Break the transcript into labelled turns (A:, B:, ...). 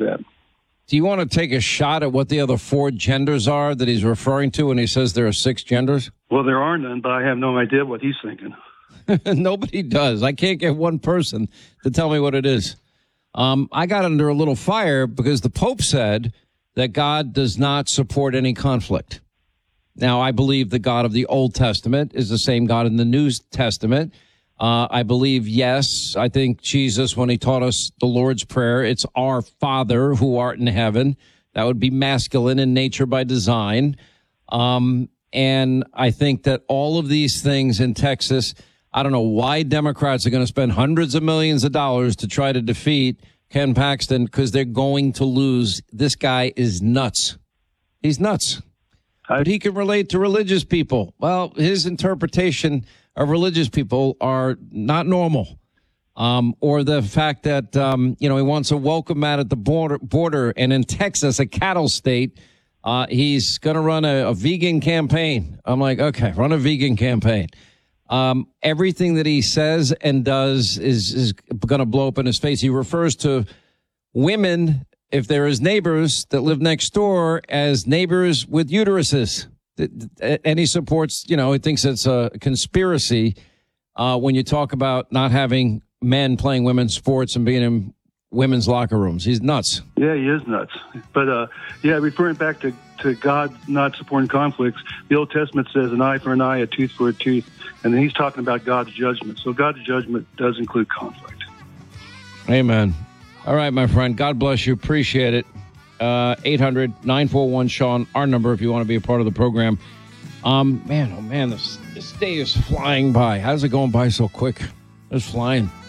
A: that.
B: Do you want to take a shot at what the other 4 genders are that he's referring to when he says there are 6 genders?
A: Well, there are none, but I have no idea what he's thinking.
B: Nobody does. I can't get one person to tell me what it is. I got under a little fire because the Pope said that God does not support any conflict. Now, I believe the God of the Old Testament is the same God in the New Testament. I believe, yes, I think Jesus, when he taught us the Lord's Prayer, it's our Father who art in heaven. That would be masculine in nature by design. And I think that all of these things in Texas, I don't know why Democrats are going to spend hundreds of millions of dollars to try to defeat Ken Paxton, because they're going to lose. This guy is nuts. He's nuts. But he can relate to religious people. Well, his interpretation of religious people are not normal. Or the fact that, he wants a welcome mat at the border. And in Texas, a cattle state, he's going to run a vegan campaign. I'm like, okay, run a vegan campaign. Everything that he says and does is going to blow up in his face. He refers to women, if there is neighbors that live next door, as neighbors with uteruses. And he supports, he thinks it's a conspiracy when you talk about not having men playing women's sports and being in women's locker rooms. He's nuts.
A: Yeah, he is nuts. But, referring back to God not supporting conflicts, the Old Testament says an eye for an eye, a tooth for a tooth. And then he's talking about God's judgment. So God's judgment does include conflict.
B: Amen. All right, my friend. God bless you. Appreciate it. 800-941-SEAN, our number if you want to be a part of the program. Man, this day is flying by. How's it going by so quick? It's flying.